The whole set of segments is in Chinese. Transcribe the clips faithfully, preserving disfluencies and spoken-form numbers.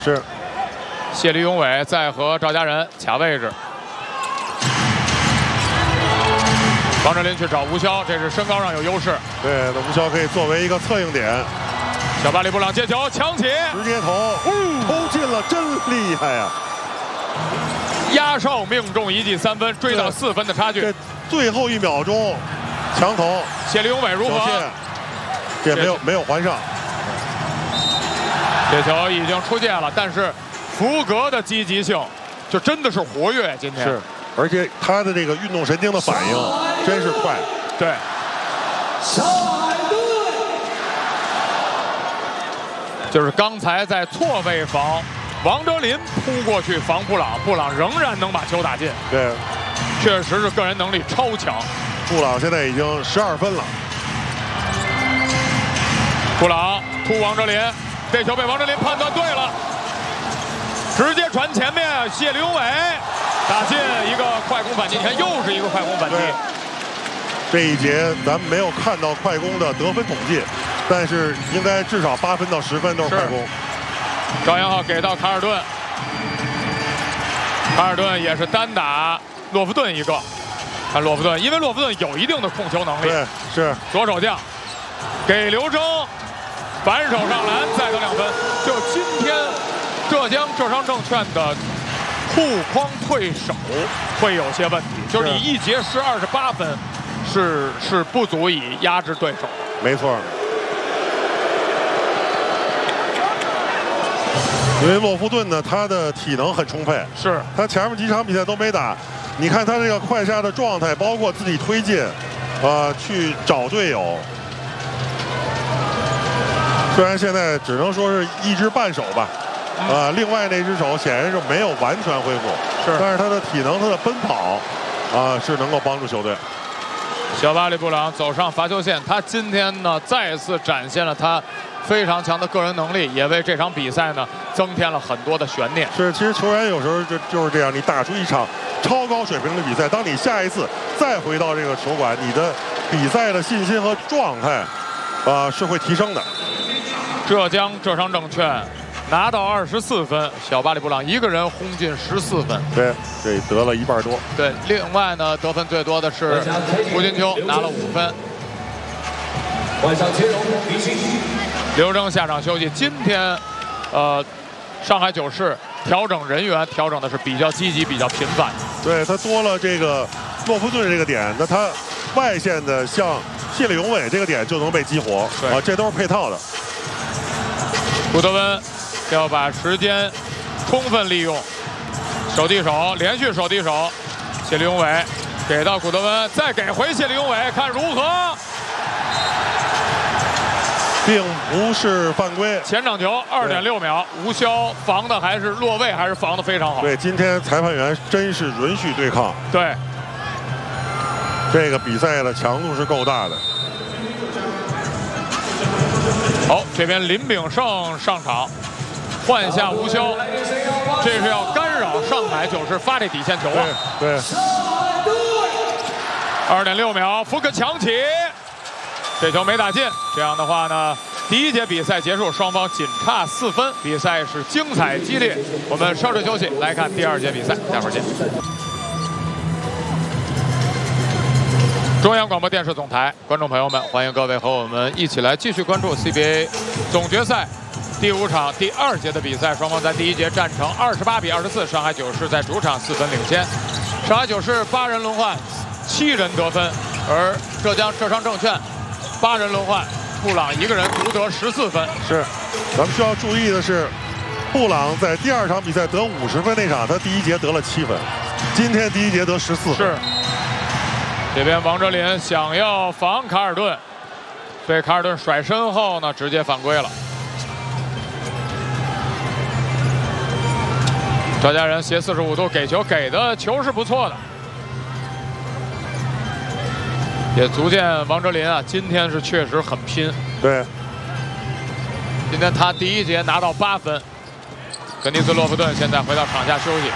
是， 谢立永伟在和赵家人卡位置。王哲林去找吴潇，这是身高上有优势。 对，那吴潇可以作为一个策应点。 小巴里布朗接球，抢起， 直接投，嗯、投进了，真厉害呀！ 压哨命中一记三分，追到四分的差距。 这最后一秒钟，强投， 谢立永伟如何？ 这没有没有还上。 这球已经出界了，但是福格的积极性就真的是活跃。今天是，而且他的这个运动神经的反应真是快。 对。就是刚才在错位防，王哲林扑过去防布朗，布朗仍然能把球打进。 对， 确实是个人能力超强。 布朗现在已经十二分了。 布朗突王哲林，这球被王哲林判断对了，直接传前面，谢立永伟打进一个快攻反击，你看又是一个快攻反击。 这一节咱们没有看到快攻的得分统计。但是应该至少八分到十分都是快攻。 赵阳浩给到卡尔顿，卡尔顿也是单打洛夫顿一个。看洛夫顿，因为洛夫顿有一定的控球能力。 对，是左手将，给刘铮，反手上篮，再得两分。就今天浙江浙商证券的护框退守会有些问题，就是你一节失二十八分，是是不足以压制对手。 没错。因为洛夫顿呢，他的体能很充沛， 是他前面几场比赛都没打。你看他这个快杀的状态，包括自己推进，啊，去找队友。虽然现在只能说是一只半手吧，啊，另外那只手显然是没有完全恢复， 是， 但是他的体能、他的奔跑，啊，是能够帮助球队。 小巴里布朗走上罚球线，他今天呢再次展现了他非常强的个人能力，也为这场比赛呢增添了很多的悬念。 是，其实球员有时候就就是这样，你打出一场超高水平的比赛，当你下一次再回到这个球馆，你的比赛的信心和状态，啊、呃，是会提升的。 浙江浙商证券拿到二十四分，小巴里布朗一个人轰进十四分。 对，这得了一半多。 对，另外呢，得分最多的是胡金秋，拿了五分。刘铮下场休息。今天，呃，上海九世调整人员调整的是比较积极、比较频繁。 对，他多了这个洛夫顿这个点，那他外线的像谢立永伟这个点就能被激活。啊，这都是配套的。 古德温要把时间充分利用，手递手，连续手递手，谢立永伟给到古德温，再给回谢立永伟，看如何。 并不是犯规。 前场球二点六秒，吴潇防的还是落位，还是防的非常好。 对，今天裁判员真是允许对抗。 对， 这个比赛的强度是够大的。 好，这边林炳胜上场，换下吴潇，这是要干扰上海九世发这底线球啊。 对。 二点六秒，福克抢起。这球没打进，这样的话呢，第一节比赛结束，双方仅差四分，比赛是精彩激烈。我们稍事休息，来看第二节比赛，待会儿见。中央广播电视总台，观众朋友们，欢迎各位和我们一起来继续关注 C B A 总决赛第五场第二节的比赛。双方在第一节战成二十八比二十四，上海九世在主场四分领先。上海九世八人轮换，七人得分，而浙江浙商证券。八人轮换，布朗一个人独得十四分。 是，咱们需要注意的是，布朗在第二场比赛得五十分那场，他第一节得了七分，今天第一节得十四分。 是。这边王哲林想要防卡尔顿，被卡尔顿甩身后呢，直接犯规了。赵家人斜四十五度给球，给的球是不错的。也足见王哲林啊，今天是确实很拼。 对， 今天他第一节拿到八分。根尼斯洛夫顿现在回到场下休息。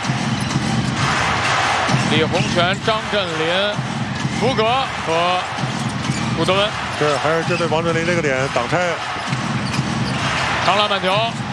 李洪权、张镇麟、福格和古德温。 是，还是针对王哲林这个点挡拆。 长篮板球。